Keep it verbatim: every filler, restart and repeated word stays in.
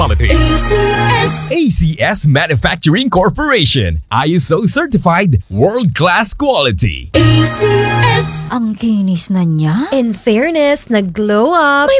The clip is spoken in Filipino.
Quality. A C S. A C S Manufacturing Corporation. I S O certified world-class quality. A C S. Ang kinis na niya. In fairness, nag-glow up. May